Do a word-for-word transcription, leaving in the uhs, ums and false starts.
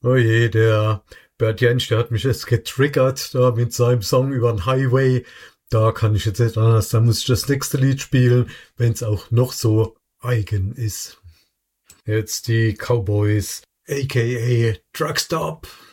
Oh je, der Bert Jansch, der hat mich jetzt getriggert da mit seinem Song über den Highway. Da kann ich jetzt nicht anders. Da muss ich das nächste Lied spielen, wenn es auch noch so eigen ist. Jetzt die Cowboys, aka Truckstop.